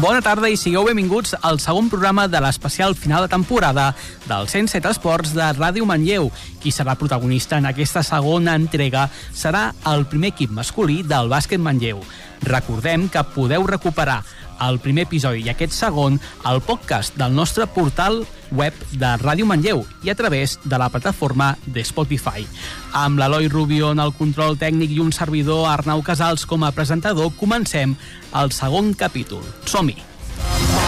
Bona tarda i sigueu benvinguts al segon programa de l'especial final de temporada del 107 Esports de Ràdio Manlleu. Qui serà protagonista en aquesta segona entrega serà el primer equip masculí del bàsquet Manlleu. Recordem que podeu recuperar el primer episodi i aquest segon al podcast del nostre portal web de Ràdio Manlleu i a través de la plataforma de Spotify. Amb l'Eloi Rubio en el control tècnic i un servidor, Arnau Casals, com a presentador, comencem el segon capítol. Som-hi!